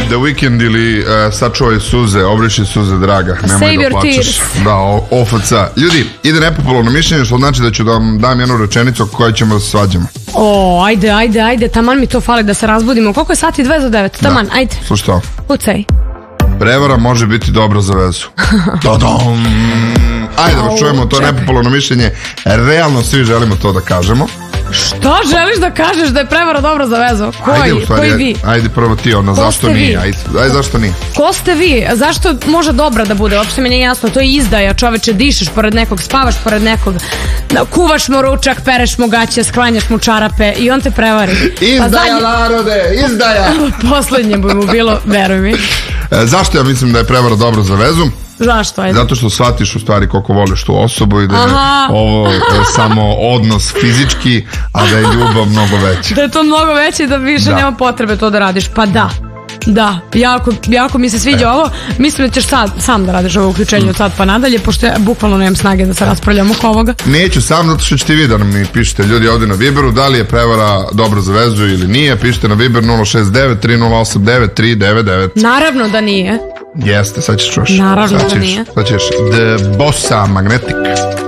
The Weeknd ili sačuvaj suze, obriši suze, draga. Nemoj da plačeš. Da, OFC. Ljudi, ide nepopularno mišljenje, što znači da ću da vam dam jednu rečenicu o kojoj ćemo da se svađamo. Ajde, taman mi to fali da se razbudimo. Koliko je sati? 2 za 9, taman, ajde. Slušaj ovo. Pucaj. Prevara može biti dobra za vezu. Ajde da čujemo to nepopularno mišljenje. Realno svi želimo to da kažemo. Što želiš da kažeš da je prevara dobra za vezu? Koji vi? Ajde prvo ti, zašto nije? Ajde, zašto nije? Ko ste vi? Zašto može dobra da bude? Uopšte mi nije jasno, to je izdaja, čoveče, dišeš pored nekog, spavaš pored nekog, kuvaš mu ručak, pereš mu gaće, sklanjaš mu čarape i on te prevari. Izdaja, narode, izdaja! Poslednje bi mu bilo, veruj mi. Zašto ja mislim da je prevara dobra za vezu? Zašto? Ajde. Zato što shvatiš u stvari koliko voliš tu osobu i da je ovo samo odnos fizički, a da je ljubav mnogo veća. Da je to mnogo veće i da više nema potrebe to da radiš. Pa da, jako mi se sviđa ovo. Mislim da ćeš sam da radiš ovo uključenje od sad pa nadalje, pošto ja bukvalno nemam snage da se raspravljam oko ovoga. Neću sam, zato što ćete vi da mi pišete, ljudi, ovdje na Viberu, da li je prevara dobra za vezu ili nije. Pišite na Viber 069 3089 399. Naravno da nije. Jeste, sad ćeš čuš. Naravno da nije. Sad ćeš The Bossa Magnetic.